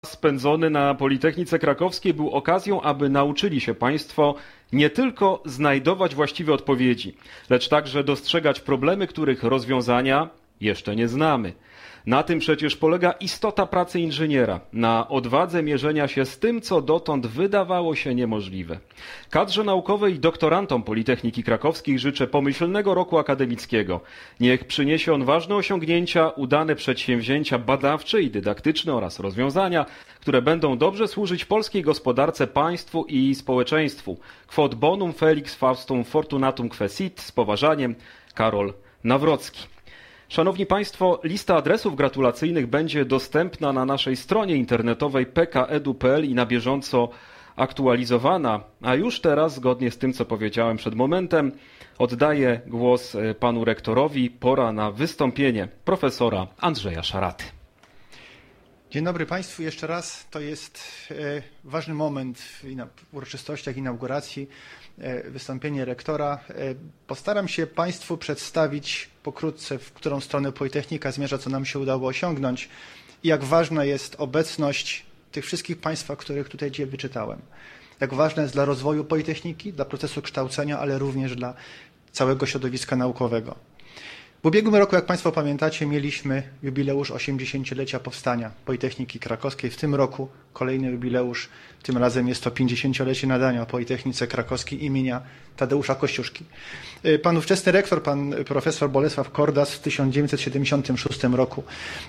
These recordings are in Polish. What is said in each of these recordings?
spędzony na Politechnice Krakowskiej był okazją, aby nauczyli się Państwo nie tylko znajdować właściwe odpowiedzi, lecz także dostrzegać problemy, których rozwiązania jeszcze nie znamy. Na tym przecież polega istota pracy inżyniera, na odwadze mierzenia się z tym, co dotąd wydawało się niemożliwe. Kadrze naukowej i doktorantom Politechniki Krakowskiej życzę pomyślnego roku akademickiego. Niech przyniesie on ważne osiągnięcia, udane przedsięwzięcia badawcze i dydaktyczne oraz rozwiązania, które będą dobrze służyć polskiej gospodarce, państwu i społeczeństwu. Quod bonum felix faustum fortunatum quesit, z poważaniem, Karol Nawrocki. Szanowni Państwo, lista adresów gratulacyjnych będzie dostępna na naszej stronie internetowej pkedu.pl i na bieżąco aktualizowana. A już teraz, zgodnie z tym, co powiedziałem przed momentem, oddaję głos panu rektorowi. Pora na wystąpienie profesora Andrzeja Szaraty. Dzień dobry Państwu jeszcze raz. To jest ważny moment w uroczystościach inauguracji, wystąpienie rektora. Postaram się Państwu przedstawić pokrótce, w którą stronę Politechnika zmierza, co nam się udało osiągnąć i jak ważna jest obecność tych wszystkich Państwa, których tutaj dzisiaj wyczytałem. Jak ważna jest dla rozwoju Politechniki, dla procesu kształcenia, ale również dla całego środowiska naukowego. W ubiegłym roku, jak Państwo pamiętacie, mieliśmy jubileusz 80-lecia powstania Politechniki Krakowskiej. W tym roku kolejny jubileusz, tym razem jest to 50-lecie nadania Politechnice Krakowskiej imienia Tadeusza Kościuszki. Pan ówczesny rektor, pan profesor Bolesław Kordas w 1976 roku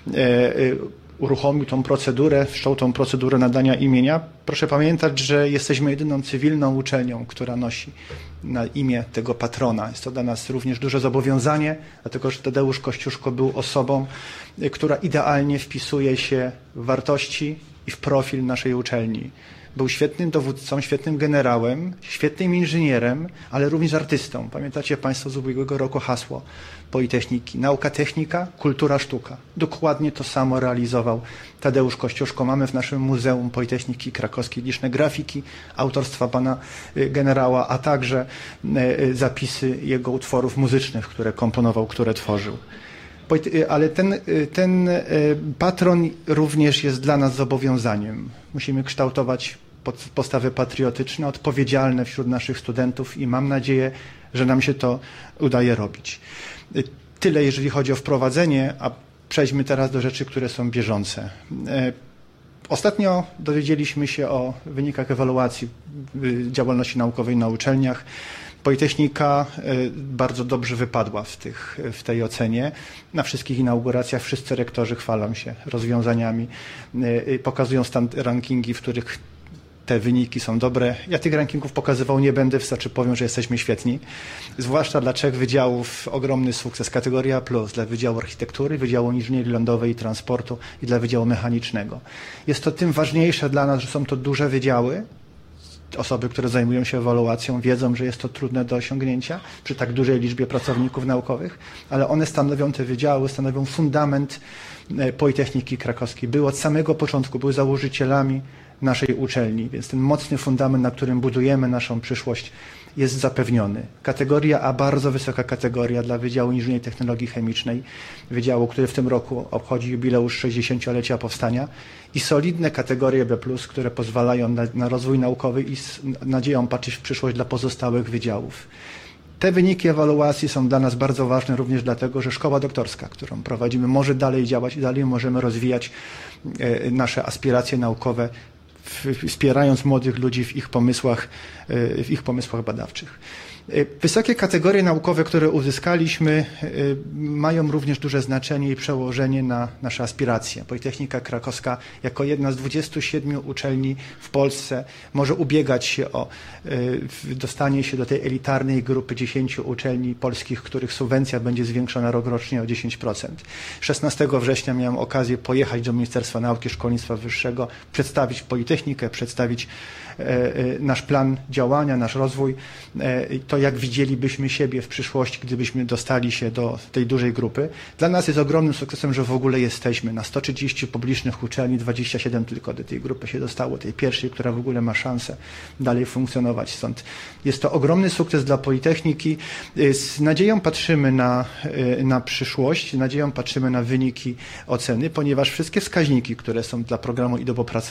uruchomił tą procedurę, wszczął tą procedurę nadania imienia. Proszę pamiętać, że jesteśmy jedyną cywilną uczelnią, która nosi na imię tego patrona. Jest to dla nas również duże zobowiązanie, dlatego że Tadeusz Kościuszko był osobą, która idealnie wpisuje się w wartości i w profil naszej uczelni. Był świetnym dowódcą, świetnym generałem, świetnym inżynierem, ale również artystą. Pamiętacie Państwo z ubiegłego roku hasło Politechniki. Nauka, technika, kultura, sztuka. Dokładnie to samo realizował Tadeusz Kościuszko. Mamy w naszym Muzeum Politechniki Krakowskiej liczne grafiki autorstwa pana generała, a także zapisy jego utworów muzycznych, które komponował, które tworzył. Ale ten patron również jest dla nas zobowiązaniem. Musimy kształtować postawy patriotyczne, odpowiedzialne wśród naszych studentów i mam nadzieję, że nam się to udaje robić. Tyle, jeżeli chodzi o wprowadzenie, a przejdźmy teraz do rzeczy, które są bieżące. Ostatnio dowiedzieliśmy się o wynikach ewaluacji działalności naukowej na uczelniach. Politechnika bardzo dobrze wypadła w tej ocenie. Na wszystkich inauguracjach wszyscy rektorzy chwalą się rozwiązaniami, pokazują rankingi, w których te wyniki są dobre. Ja tych rankingów pokazywał nie będę, wystarczy powiem, że jesteśmy świetni. Zwłaszcza dla 3 wydziałów ogromny sukces. Kategoria plus dla Wydziału Architektury, Wydziału Inżynierii Lądowej i Transportu i dla Wydziału Mechanicznego. Jest to tym ważniejsze dla nas, że są to duże wydziały. Osoby, które zajmują się ewaluacją, wiedzą, że jest to trudne do osiągnięcia przy tak dużej liczbie pracowników naukowych, ale one stanowią te wydziały, stanowią fundament Politechniki Krakowskiej. Były od samego początku, były założycielami naszej uczelni, więc ten mocny fundament, na którym budujemy naszą przyszłość, jest zapewniony. Kategoria A, bardzo wysoka kategoria dla Wydziału Inżynierii i Technologii Chemicznej, wydziału, który w tym roku obchodzi jubileusz 60-lecia powstania i solidne kategorie B+, które pozwalają na rozwój naukowy i z nadzieją patrzeć w przyszłość dla pozostałych wydziałów. Te wyniki ewaluacji są dla nas bardzo ważne również dlatego, że szkoła doktorska, którą prowadzimy, może dalej działać i dalej możemy rozwijać nasze aspiracje naukowe, wspierając młodych ludzi w ich pomysłach badawczych. Wysokie kategorie naukowe, które uzyskaliśmy, mają również duże znaczenie i przełożenie na nasze aspiracje. Politechnika Krakowska jako jedna z 27 uczelni w Polsce może ubiegać się o dostanie się do tej elitarnej grupy 10 uczelni polskich, których subwencja będzie zwiększona rokrocznie o 10%. 16 września miałem okazję pojechać do Ministerstwa Nauki i Szkolnictwa Wyższego, przedstawić Politechnikę, przedstawić nasz plan działania, nasz rozwój. to, jak widzielibyśmy siebie w przyszłości, gdybyśmy dostali się do tej dużej grupy. Dla nas jest ogromnym sukcesem, że w ogóle jesteśmy. Na 130 publicznych uczelni 27 tylko do tej grupy się dostało, tej pierwszej, która w ogóle ma szansę dalej funkcjonować. Stąd jest to ogromny sukces dla Politechniki. Z nadzieją patrzymy na przyszłość, z nadzieją patrzymy na wyniki oceny, ponieważ wszystkie wskaźniki, które są dla programu IDOB opracowane,